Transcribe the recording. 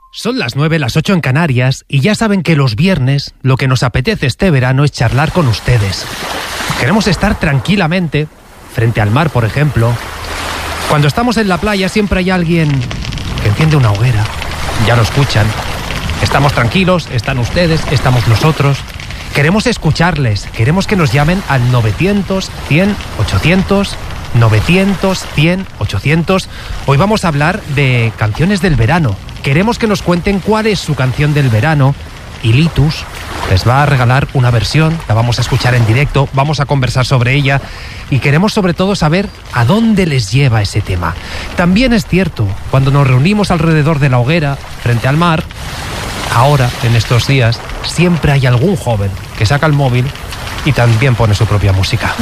Son las 9, las 8 en Canarias y ya saben que los viernes lo que nos apetece este verano es charlar con ustedes. Queremos estar tranquilamente, frente al mar por ejemplo. Cuando estamos en la playa siempre hay alguien que enciende una hoguera. Ya lo escuchan. Estamos tranquilos, están ustedes, estamos nosotros. Queremos escucharles, queremos que nos llamen al 900 100 800, 900 100 800. Hoy vamos a hablar de canciones del verano. Queremos que nos cuenten cuál es su canción del verano y Litus les va a regalar una versión, la vamos a escuchar en directo, vamos a conversar sobre ella y queremos sobre todo saber a dónde les lleva ese tema. También es cierto, cuando nos reunimos alrededor de la hoguera, frente al mar, ahora, en estos días, siempre hay algún joven que saca el móvil y también pone su propia música.